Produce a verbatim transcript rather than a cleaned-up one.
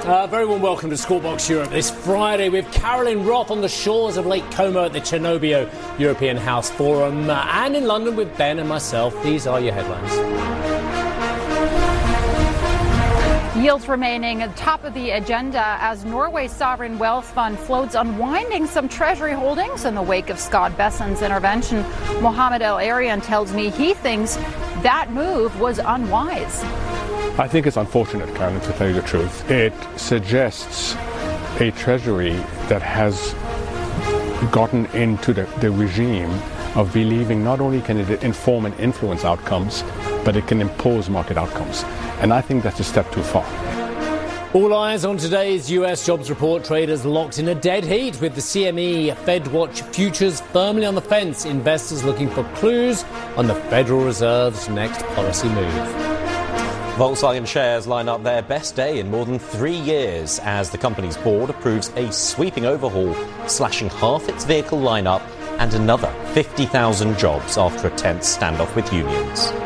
Uh, very warm welcome to Squawk Europe this Friday with Caroline Roth on the shores of Lake Como at the Cernobio European House Forum, uh, and in London with Ben and myself. These are your headlines. Yields remaining at the top of the agenda as Norway's sovereign wealth fund floats unwinding some treasury holdings in the wake of Scott Bessen's intervention. Mohammed El Arian tells me he thinks that move was unwise. I think it's unfortunate, Karen, to tell you the truth. It suggests a treasury that has gotten into the, the regime of believing not only can it inform and influence outcomes, but it can impose market outcomes. And I think that's a step too far. All eyes on today's U S jobs report. Traders locked in a dead heat with the C M E FedWatch futures firmly on the fence. Investors looking for clues on the Federal Reserve's next policy move. Volkswagen shares line up their best day in more than three years as the company's board approves a sweeping overhaul, slashing half its vehicle lineup and another fifty thousand jobs after a tense standoff with unions.